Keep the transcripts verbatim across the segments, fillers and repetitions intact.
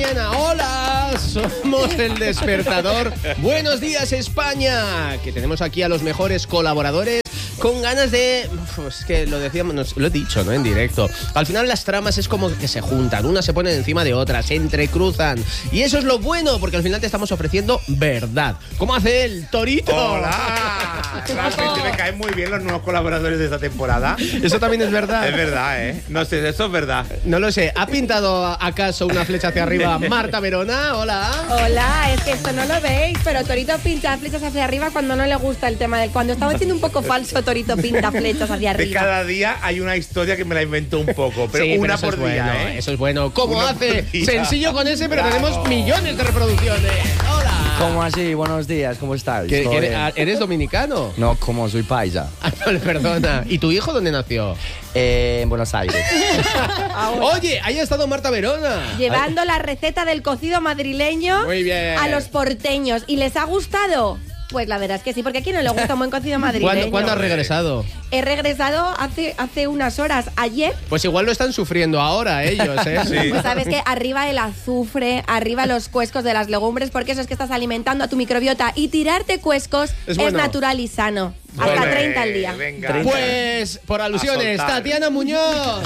mañana. Hola, somos El Despertador. Buenos días, España. Que tenemos aquí a los mejores colaboradores con ganas de... Es que lo decíamos, nos, lo he dicho, ¿no? En directo. Al final las tramas es como que se juntan. Unas se ponen encima de otras, se entrecruzan. Y eso es lo bueno, porque al final te estamos ofreciendo verdad. ¿Cómo hace el Torito? ¡Hola! Realmente me caen muy bien los nuevos colaboradores de esta temporada. Eso también es verdad. Es verdad, ¿eh? No sé, eso es verdad. No lo sé. ¿Ha pintado acaso una flecha hacia arriba Marta Verona? Hola. Hola, es que esto no lo veis, pero Torito pinta flechas hacia arriba cuando no le gusta el tema del... Cuando estaba siendo un poco falso, Torito pinta flechas hacia arriba. De cada día hay una historia que me la invento un poco, pero sí, una pero por día, bueno, ¿eh? Eso es bueno. ¿Cómo Una hace? por día. Sencillo con ese, pero Bravo. tenemos millones de reproducciones. Hola. ¿Cómo así? Buenos días, ¿cómo estáis? ¿Que- ¿Todo que bien? eres, ¿Eres dominicano? No, como soy paisa. Ah, vale, perdona. ¿Y tu hijo dónde nació? Eh, en Buenos Aires. Oye, ahí ha estado Marta Verona. Llevando la receta del cocido madrileño Muy bien. a los porteños. ¿Y les ha gustado? Pues la verdad es que sí, porque a quién no le gusta un buen cocido madrileño. ¿Cuándo, ¿Cuándo has regresado? He regresado hace, hace unas horas. Ayer, Pues igual lo están sufriendo ahora ellos, ¿eh? Sí. pues sabes que arriba el azufre, arriba los cuescos de las legumbres, porque eso es que estás alimentando a tu microbiota. Y tirarte cuescos Es es, bueno. natural y sano. Bueno. Hasta treinta al día. Venga. Pues, por alusiones, A soltar. Tatiana Muñoz.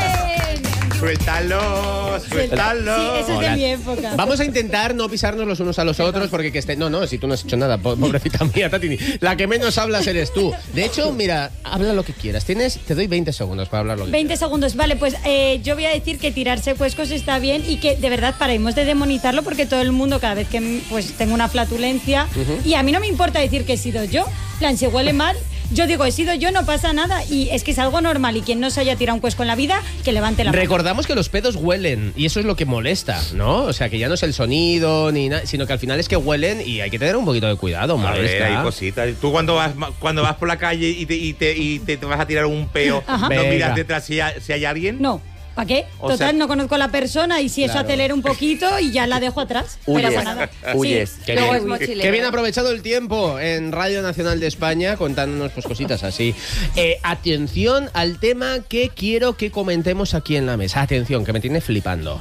Suéltalo, suéltalo. Sí, eso es Hola. de mi época. Vamos a intentar no pisarnos los unos a los otros porque que esté... No, no, si tú no has hecho nada, po- pobrecita mía, Tati. La que menos hablas eres tú. De hecho, mira, habla lo que quieras. Tienes, te doy veinte segundos para hablar lo que veinte quieras. segundos, vale, pues eh, yo voy a decir que tirarse cuescos está bien y que de verdad paremos de demonizarlo porque todo el mundo cada vez que pues tengo una flatulencia y a mí no me importa decir que he sido yo, en plan, si huele mal, yo digo he sido yo, no pasa nada y es que es algo normal y quien no se haya tirado un cuesco en la vida, que levante la mano. Recordamos que los pedos huelen y eso es lo que molesta, ¿no? O sea, que ya no es el sonido ni nada, sino que al final es que huelen y hay que tener un poquito de cuidado, A ver, molesta. hay cositas. Tú cuando vas cuando vas por la calle y te, y te, y te, te vas a tirar un peo, Ajá. ¿no Venga. miras detrás si hay, si hay alguien? No, ¿para qué? O Total, sea- no conozco a la persona y si eso Claro. acelera un poquito y ya la dejo atrás. Huyes, Pero para nada. huyes. Sí. Qué Luego bien. es mochilero. Qué bien aprovechado el tiempo en Radio Nacional de España contándonos pues cositas así. Eh, atención al tema que quiero que comentemos aquí en la mesa. Atención, que me tiene flipando.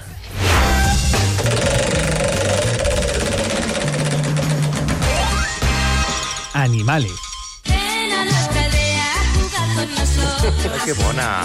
Animales. Ven a nuestra aldea a jugar con nosotros. Ay, qué mona.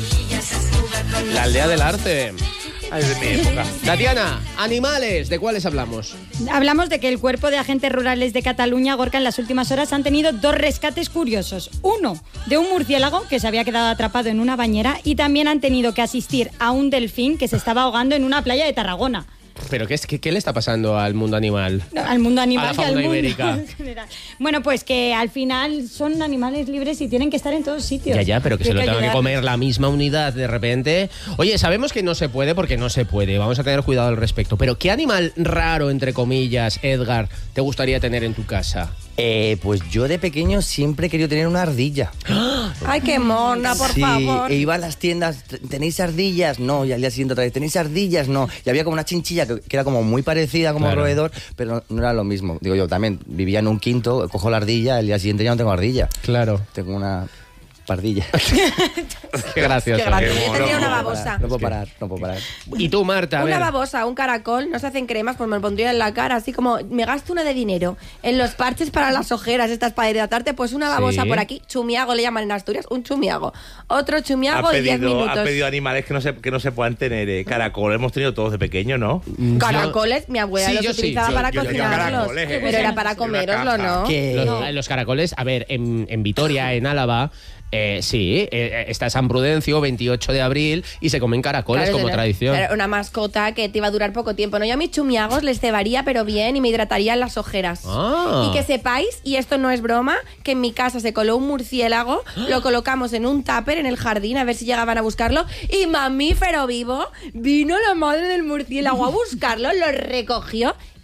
La aldea del arte. Ay, de mi época. Tatiana, animales, ¿de cuáles hablamos? Hablamos de que el cuerpo de agentes rurales de Cataluña, Gorka, en las últimas horas han tenido dos rescates curiosos. Uno, de un murciélago que se había quedado atrapado en una bañera y también han tenido que asistir a un delfín que se estaba ahogando en una playa de Tarragona. ¿Pero qué, es, qué, qué le está pasando al mundo animal? No, al mundo animal A la y al fauna mundo ibérica. en general. Bueno, pues que al final son animales libres y tienen que estar en todos sitios. Ya, ya, pero que se lo Hay tenga que ayudar. comer la misma unidad de repente. Oye, sabemos que no se puede porque no se puede. Vamos a tener cuidado al respecto. Pero ¿qué animal raro, entre comillas, Edgar, te gustaría tener en tu casa? Eh, pues yo de pequeño siempre he querido tener una ardilla. Ay, qué mona, por sí, favor. e iba a las tiendas, ¿tenéis ardillas? No, y al día siguiente otra vez, ¿tenéis ardillas? No. Y había como una chinchilla que, que era como muy parecida como Claro. roedor, pero no, no era lo mismo. Digo yo, también vivía en un quinto, cojo la ardilla, al día siguiente ya no tengo ardilla. Claro. Tengo una pardilla. Qué gracioso. Qué gracioso. Qué Yo tendría mono. una babosa. No puedo parar, no puedo parar. Y tú, Marta, a Una ver. babosa, un caracol, no se hacen cremas, pues me lo pondría en la cara, así como me gasto una de dinero en los parches para las ojeras, estas para hidratarte, pues una babosa Sí. por aquí, chumiago le llaman en Asturias, un chumiago. Otro Ha chumiago y diez pedido, minutos. ha pedido animales que no se, que no se puedan tener. Eh. Caracol hemos tenido todos de pequeño, ¿no? Caracoles, mi abuela Sí, los yo sí, utilizaba yo- para yo tenía cocinarlos. caracoles, eh. Pero era para En una coméroslo, caja. ¿no? Que- Los, No. los caracoles, a ver, en, en Vitoria, en Álava, eh, sí, eh, está San Prudencio, veintiocho de abril, y se comen caracoles Claro, como era- tradición. Era una mascota que te iba a durar poco tiempo. No, yo a mis chumiagos les cebaría, pero bien, y me hidrataría en las ojeras. Ah. Y que sepáis, y esto no es broma, que en mi casa se coló un murciélago, lo colocamos en un tupper en el jardín a ver si llegaban a buscarlo, y mamífero vivo, vino la madre del murciélago a buscarlo, lo recogió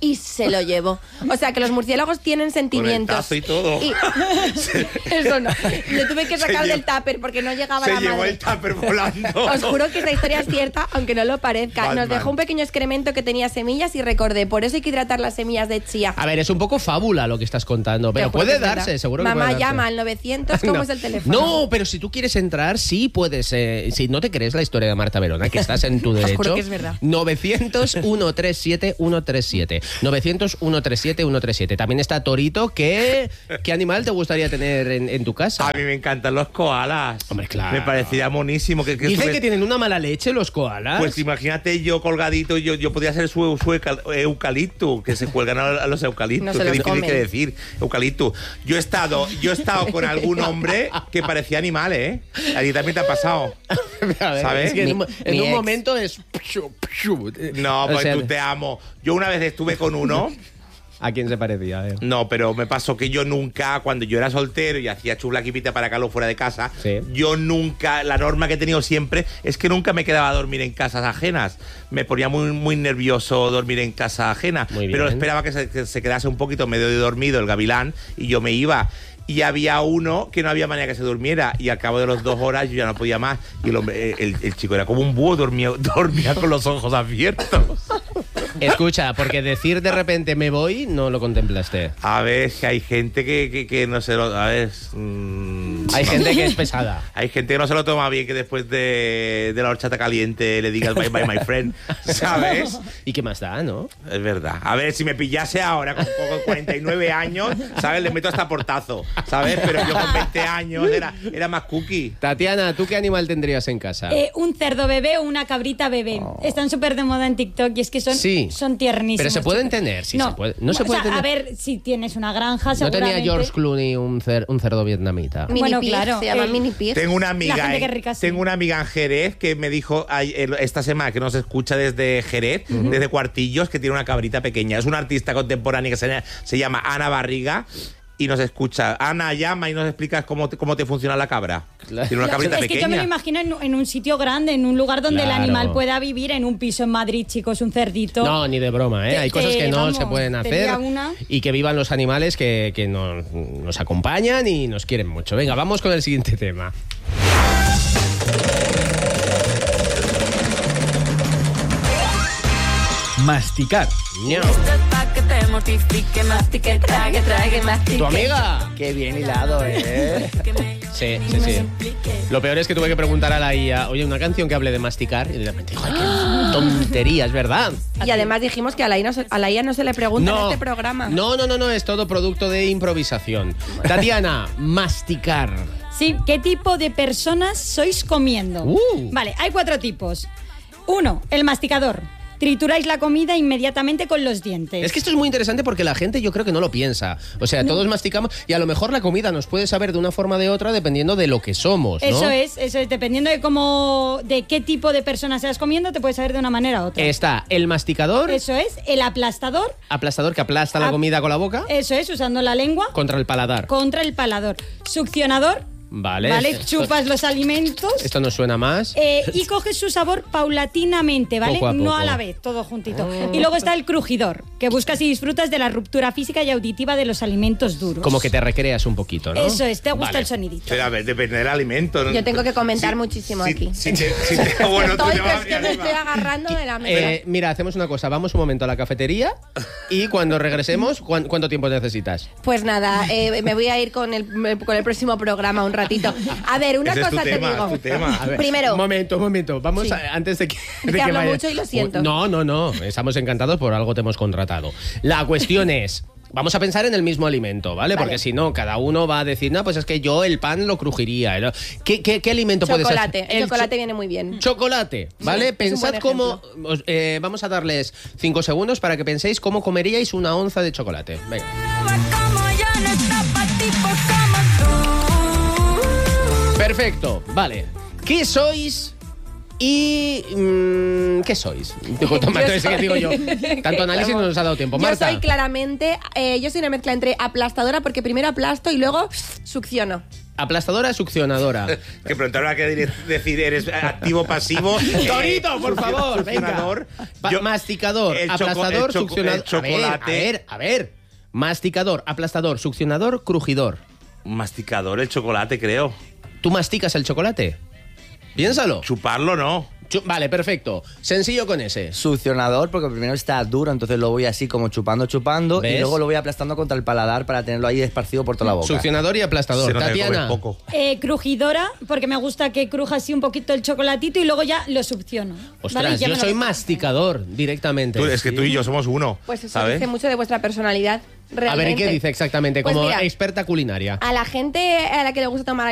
y se lo llevó. O sea, que los murciélagos tienen sentimientos. Con el tazo y todo. Y- Eso no. Le tuve que sacar Se del llevó- tupper porque no llegaba Se la llevó madre. el tupper volando. Os juro que esta historia es cierta, aunque no lo parezca. Batman. Nos dejó un pequeño excremento que tenía semillas y recordé, por eso hay que hidratar las semillas de chía. A ver, es un poco fábula lo que estás contando, pero Te juro que puede es verdad. darse, seguro que Mamá, puede darse. llama al novecientos, ¿cómo No. es el teléfono? No, pero si tú quieres entrar, sí puedes. Eh, si no te crees la historia de Marta Verona, que estás en tu derecho. juro que es verdad. novecientos, ciento treinta y siete, ciento treinta y siete. novecientos, ciento treinta y siete, ciento treinta y siete. También está Torito. ¿Qué, qué animal te gustaría tener en, en tu casa? A mí me encantan los koalas. Hombre, claro. Me parecería monísimo. Que, que Dicen estuve- que tienen una mala leche los koalas. Pues imagínate yo colgadito, yo, yo podría ser su, su eucal- eucalipto, que se cuelgan a, a los eucaliptos. No se Qué los difícil comen. que decir, eucalipto. Yo he estado, yo he estado con algún hombre que parecía animal, ¿eh? A ti también te ha pasado. A ver, ¿sabes? es que en, Mi- un, en mi un ex. momento es. No, O pues sea, tú te amo. Yo una vez estuve con uno. ¿A quién se parecía? A ver. No, pero me pasó que yo nunca, cuando yo era soltero y hacía chuflaquipita para Carlos fuera de casa, Sí. yo nunca, la norma que he tenido siempre es que nunca me quedaba a dormir en casas ajenas. Me ponía muy, muy nervioso dormir en casa ajena, Muy pero bien. esperaba que se, que se quedase un poquito medio de dormido el gavilán y yo me iba. Y había uno que no había manera que se durmiera y al cabo de las dos horas yo ya no podía más y el, hombre, el, el chico era como un búho, dormía, dormía con los ojos abiertos. Escucha, porque decir de repente me voy no lo contemplaste. A ver, que hay gente que, que, que no se lo... A ver... mm, Hay gente que es pesada. Hay gente que no se lo toma bien que después de, de la horchata caliente le digas bye bye my friend, ¿sabes? ¿Y qué más da, no? Es verdad. A ver, si me pillase ahora con, con cuarenta y nueve años, ¿sabes? Le meto hasta portazo, ¿sabes? Pero yo con veinte años era, era más cookie. Tatiana, ¿tú qué animal tendrías en casa? Eh, un cerdo bebé o una cabrita bebé. Están súper de moda en TikTok y es que son, Sí. son tiernísimos. Pero se pueden chicos. tener, sí se puede- no se O puede sea, tener. A ver, si tienes una granja, ¿No tenía seguramente... George Clooney un, cer- un cerdo vietnamita? Mini Bueno, pig, claro, se llama el- mini pig. Tengo una La amiga, gente que en- es rica, sí. tengo una amiga en Jerez que me dijo ay, el- esta semana que nos escucha desde Jerez, desde Cuartillos, que tiene una cabrita pequeña. Es una artista contemporánea que se, se llama Ana Barriga. Y nos escucha. Ana llama y nos explicas cómo te, cómo te funciona la cabra. Claro. Tiene una cabrita Es que pequeña. yo me lo imagino en, en un sitio grande, en un lugar donde Claro. el animal pueda vivir, en un piso en Madrid, chicos, un cerdito. No, ni de broma, ¿eh? Te- Hay cosas que te- no vamos, se pueden te hacer diría una. y que vivan los animales que, que nos, nos acompañan y nos quieren mucho. Venga, vamos con el siguiente tema. Masticar. Ño. Esto es pa' que te mortifique, mastique, trague, trague, mastique. ¿Tu amiga? Qué bien hilado, ¿eh? Sí, sí, sí. Lo peor es que tuve que preguntar a la I A, oye, una canción que hable de masticar, y de repente, joder, qué tontería, es verdad. Y además dijimos que a la, I A no se, a la I A no se le pregunta en este programa. no, no, no, no, es todo producto de improvisación. Tatiana, masticar. Sí, ¿qué tipo de personas sois comiendo? Uh. Vale, hay cuatro tipos. Uno, el masticador. Trituráis la comida inmediatamente con los dientes. Es que esto es muy interesante porque la gente yo creo que no lo piensa. O sea, todos masticamos y a lo mejor la comida nos puede saber de una forma o de otra dependiendo de lo que somos, ¿no? Eso es, eso es. Dependiendo de cómo, de qué tipo de persona seas comiendo, te puede saber de una manera u otra. Está el masticador, Eso es, el aplastador. aplastador que aplasta la Ap- comida con la boca, Eso es, usando la lengua contra el paladar. contra el palador. Succionador. Vale. ¿Vale? Esto- Chupas los alimentos. Esto nos suena más. eh, y coges su sabor paulatinamente, ¿vale? Poco a No poco. a la vez, todo juntito. Y luego está el crujidor, que buscas y disfrutas de la ruptura física y auditiva de los alimentos duros. Como que te recreas un poquito, ¿no? Eso es, te gusta Vale. el sonidito. Pero a ver, depende del alimento. ¿no? Yo tengo que comentar Sí, muchísimo sí, aquí. sí, te- sí te- bueno, tú Estoy, te vas que a es que abrir me arriba. estoy agarrando de la mesa. Eh, mira, hacemos una cosa. Vamos un momento a la cafetería y cuando regresemos, ¿cuán- ¿cuánto tiempo necesitas? Pues nada, eh, me voy a ir con el, con el próximo programa un ratito. A ver, una Ese es tu cosa te tema, digo. es tu tema. A ver, Primero. Un momento, un momento. Vamos Sí. a- antes de que. de que que hablo vaya- mucho y lo siento. No, no, no. Estamos encantados, por algo te hemos contratado. La cuestión es. Vamos a pensar en el mismo alimento, ¿vale? Vale. Porque si no, cada uno va a decir, no, pues es que yo el pan lo crujiría. ¿no? ¿Qué, qué, qué alimento puede ser? Chocolate. El chocolate viene muy bien. Chocolate, ¿vale? Sí, es un Pensad buen cómo. os- eh, vamos a darles cinco segundos para que penséis cómo comeríais una onza de chocolate. Venga. Como yo no está pa' tipos como tú. Perfecto, vale. ¿Qué sois ¿Y mm, qué sois? Digo, toma, Yo ese que soy- digo yo. Tanto análisis no nos ha dado tiempo. Yo Marta. soy claramente, eh, yo soy una mezcla entre aplastadora porque primero aplasto y luego succiono. Aplastadora, succionadora. Que pronto habrá que dire- decir, eres activo, pasivo. Torito, por favor, venga. Succionador. Pa- Yo- masticador, el choco- aplastador, el choco- succionador. el chocolate. A ver, a ver, a ver. Masticador, aplastador, succionador, crujidor. Masticador, el chocolate, creo. ¿Tú masticas el chocolate? Piénsalo. Chuparlo, no. Chu- vale, perfecto. Sencillo con ese. Succionador, porque primero está duro, entonces lo voy así como chupando, chupando, ¿Ves? y luego lo voy aplastando contra el paladar para tenerlo ahí esparcido por toda la boca. Succionador y aplastador. Se nota que Tatiana. comes poco. Eh, crujidora, porque me gusta que cruja así un poquito el chocolatito y luego ya lo succiono. Ostras, ¿vale? Ya yo me lo soy como. masticador directamente. Tú- es que tú y yo somos uno. Pues eso ¿sabes? dice mucho de vuestra personalidad. A ver, ¿y Realmente. qué dice exactamente? Pues Como mira, experta culinaria. A la gente a la que le gusta tomar